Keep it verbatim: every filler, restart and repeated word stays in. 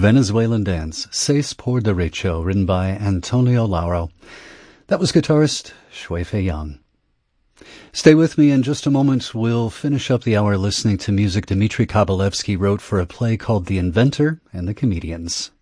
Venezuelan Dance, Seis por Derecho, written by Antonio Lauro. That was guitarist Shui Fei Yang. Stay with me in just a moment. We'll finish up the hour listening to music Dmitri Kabalevsky wrote for a play called The Inventor and the Comedians.